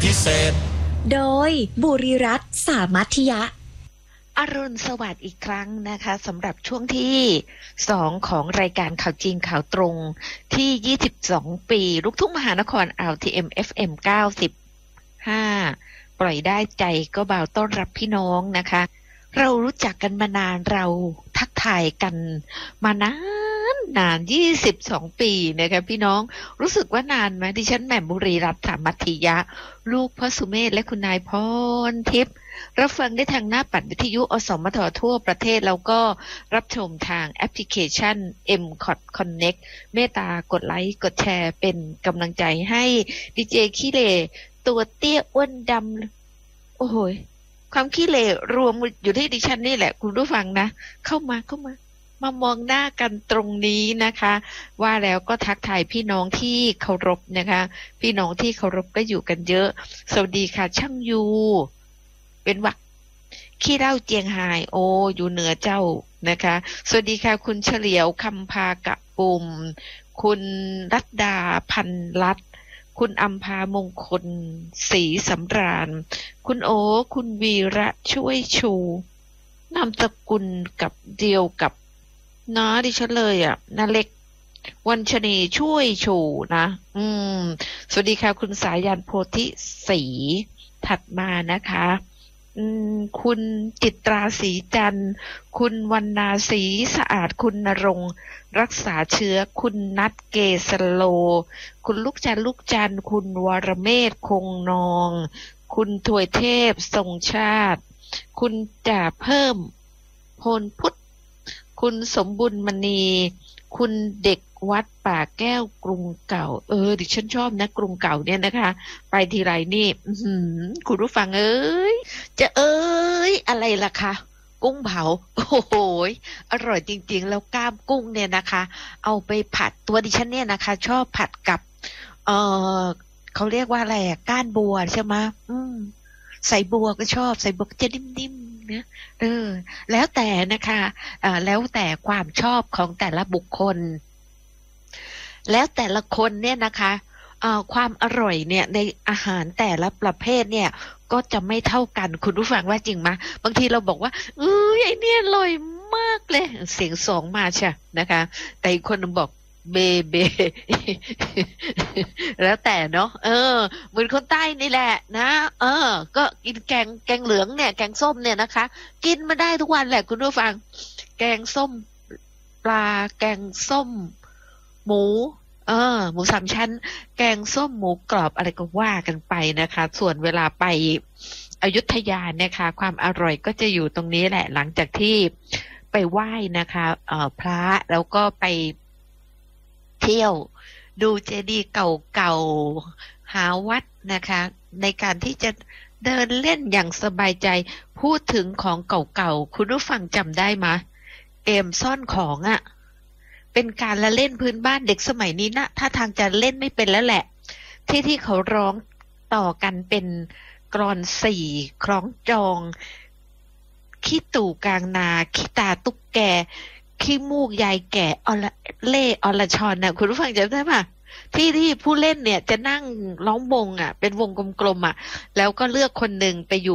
พิเศษโดยบุรีรัตน์สามัคยะอรุณสวัสดิ์อีกครั้งนะคะสำหรับช่วงที่2ของรายการข่าวจริงข่าวตรงที่22ปีลูกทุ่งมหานคร RTM FM 95ปล่อยได้ใจก็เบาต้อนรับพี่น้องนะคะเรารู้จักกันมานานเราทักทายกันมานาน22ปีนะคะพี่น้องรู้สึกว่านานไหมดิฉันแหม่มบุรีรัตน์สามัคยะลูกพ่อสุเมธและคุณนายพรทิพย์รับฟังได้ทางหน้าปัดวิทยุอสมททั่วประเทศแล้วก็รับชมทางแอปพลิเคชัน MCOT Connect เมตตากดไลค์กดแชร์เป็นกำลังใจให้ดีเจขี้เหร่ตัวเตี้ยอ้วนดำโอ้โหความขี้เหร่รวมอยู่ที่ดิฉันนี่แหละคุณผู้ฟังนะเข้ามามองหน้ากันตรงนี้นะคะว่าแล้วก็ทักทายพี่น้องที่เคารพนะคะพี่น้องที่เคารพก็อยู่กันเยอะสวัสดีค่ะช่างยูเป็นวักขี้เหล้าเจียงไฮ้โออยู่เหนือเจ้านะคะสวัสดีค่ะคุณเฉลียวคำพากะปุ่มคุณรัตดาพันรัตน์คุณอัมพามงคลศรีสำราญคุณโอคุณวีระช่วยชูนามสกุลกับเดียวกับน้าดิฉันเลยอ่ะนาเล็กวันชนีช่วยชูนะสวัสดีค่ะคุณสายันโพธิศรีถัดมานะคะคุณจิตราศรีจันทร์คุณวรรณาศรีสะอาดคุณณรงค์รักษาเชื้อคุณนัทเกษโลคุณลูกจันทร์คุณวรเมธคงนองคุณถวยเทพทรงชาติคุณจ่าเพิ่มพลพุทธคุณสมบุญมณีคุณเด็กวัดป่าแก้วกรุงเก่าดิฉันชอบนะกรุงเก่าเนี่ยนะคะไปทีไรนี่คุณผู้ฟังจะอะไรล่ะคะกุ้งเผาโอ้โหอร่อยจริงๆแล้วกล้ามกุ้งเนี่ยนะคะเอาไปผัดตัวดิฉันเนี่ยนะคะชอบผัดกับเขาเรียกว่าอะไรอ่ะก้านบัวใช่ไหมใส่บัวก็ชอบใส่บัวก็จะนิ่มๆนะแล้วแต่นะคะแล้วแต่ความชอบของแต่ละบุคคลแล้วแต่ละคนเนี่ยนะคะความอร่อยเนี่ยในอาหารแต่ละประเภทเนี่ยก็จะไม่เท่ากันคุณผู้ฟังว่าจริงไหมบางทีเราบอกว่าไอ้เนี่ยอร่อยมากเลยเสียงสองมาใช่นะคะแต่อีกคนนึงบอกเบ แล้วแต่เนาะเหมือนคนใต้นี่แหละนะก็กินแกงเหลืองเนี่ยแกงส้มเนี่ยนะคะกินมาได้ทุกวันแหละคุณผู้ฟังแกงส้มปลาแกงส้มหมูหมูสามชั้นแกงส้มหมูกรอบอะไรก็ว่ากันไปนะคะส่วนเวลาไปอยุธยานะคะความอร่อยก็จะอยู่ตรงนี้แหละหลังจากที่ไปไหว้นะคะพระแล้วก็ไปเที่ยวดูเจดีย์เก่าๆหาวัดนะคะในการที่จะเดินเล่นอย่างสบายใจพูดถึงของเก่าๆคุณผู้ฟังจำได้ไหมเกมซ่อนของเป็นการละเล่นพื้นบ้านเด็กสมัยนี้นะถ้าทางจะเล่นไม่เป็นแล้วแหละที่เขาร้องต่อกันเป็นกลอนสี่คล้องจองขี้ตู่กลางนาขี้ตาตุ๊กแกขี้มูกยายแก่อรชรนะคุณผู้ฟังจำได้ป่ะที่ผู้เล่นเนี่ยจะนั่งล้อมวงเป็นวงกลมๆแล้วก็เลือกคนหนึ่งไปอยู่